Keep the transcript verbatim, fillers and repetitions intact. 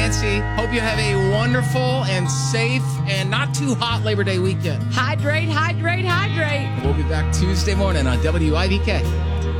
Nancy. Hope you have a wonderful and safe and not too hot Labor Day weekend. Hydrate, hydrate, hydrate. We'll be back Tuesday morning on W I V K.